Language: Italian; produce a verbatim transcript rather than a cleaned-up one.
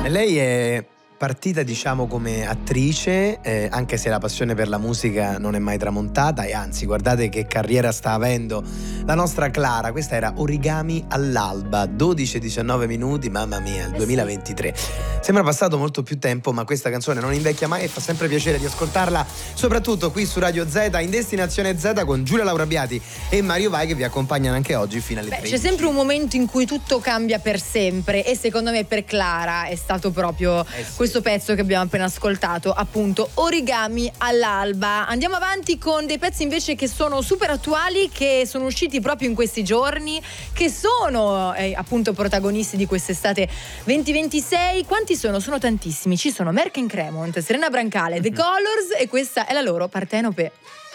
Lei è partita, diciamo, come attrice, eh, anche se la passione per la musica non è mai tramontata, e anzi guardate che carriera sta avendo la nostra Clara. Questa era Origami all'alba, dodici e diciannove minuti, mamma mia, il duemilaventitré. Sembra passato molto più tempo, ma questa canzone non invecchia mai e fa sempre piacere di ascoltarla, soprattutto qui su Radio Z, in Destinazione Z, con Giulia Laura Biati e Mario Vai, che vi accompagnano anche oggi fino alle Beh, tredici. c'è sempre un momento in cui tutto cambia per sempre, e secondo me per Clara è stato proprio Eh sì. questo pezzo che abbiamo appena ascoltato, appunto Origami all'alba. Andiamo avanti con dei pezzi invece che sono super attuali, che sono usciti proprio in questi giorni, che sono eh, appunto protagonisti di quest'estate venti ventisei. Quanti sono? Sono tantissimi. Ci sono Merck and Cremont, Serena Brancale, The Colors, e questa è la loro Partenope.